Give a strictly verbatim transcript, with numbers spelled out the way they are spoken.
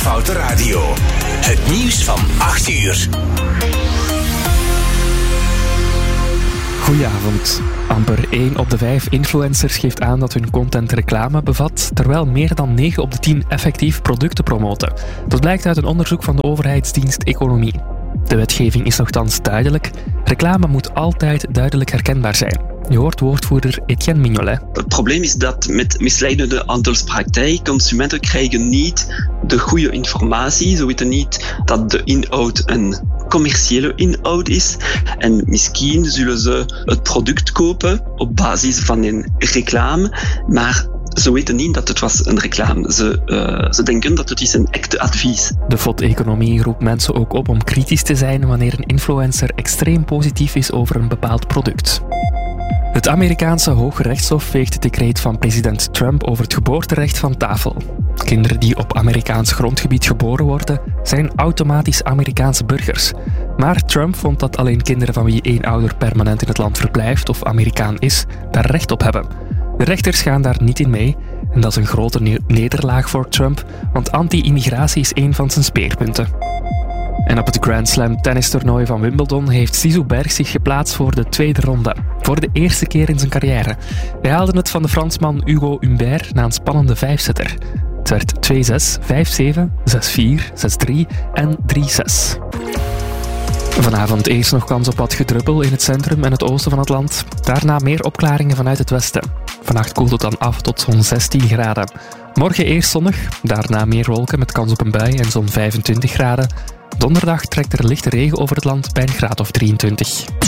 Foute Radio. Het nieuws van acht uur. Goedenavond. Amper één op de vijf influencers geeft aan dat hun content reclame bevat, terwijl meer dan negen op de tien effectief producten promoten. Dat blijkt uit een onderzoek van de overheidsdienst Economie. De wetgeving is nogthans duidelijk. Reclame moet altijd duidelijk herkenbaar zijn. Je hoort woordvoerder Etienne Mignolet. Het probleem is dat met misleidende handelspraktijk consumenten krijgen niet de goede informatie. Ze weten niet dat de inhoud een commerciële inhoud is. En misschien zullen ze het product kopen op basis van een reclame, maar ze weten niet dat het was een reclame. Ze, uh, ze denken dat het is een echte advies. De F O D-economie roept mensen ook op om kritisch te zijn wanneer een influencer extreem positief is over een bepaald product. Het Amerikaanse Hoge Rechtshof veegt het decreet van president Trump over het geboorterecht van tafel. Kinderen die op Amerikaans grondgebied geboren worden, zijn automatisch Amerikaanse burgers. Maar Trump vond dat alleen kinderen van wie één ouder permanent in het land verblijft of Amerikaan is, daar recht op hebben. De rechters gaan daar niet in mee en dat is een grote ne- nederlaag voor Trump, want anti-immigratie is een van zijn speerpunten. En op het Grand Slam tennistoernooi van Wimbledon heeft Zizou Berg zich geplaatst voor de tweede ronde. Voor de eerste keer in zijn carrière. Hij haalde het van de Fransman Hugo Humbert na een spannende vijfsetter. Het werd twee zes, vijf zeven, zes vier, zes drie en drie zes. Vanavond eerst nog kans op wat gedruppel in het centrum en het oosten van het land. Daarna meer opklaringen vanuit het westen. Vannacht koelt het dan af tot zo'n zestien graden. Morgen eerst zonnig, daarna meer wolken met kans op een bui en zo'n vijfentwintig graden. Donderdag trekt er lichte regen over het land bij een graad of drieëntwintig.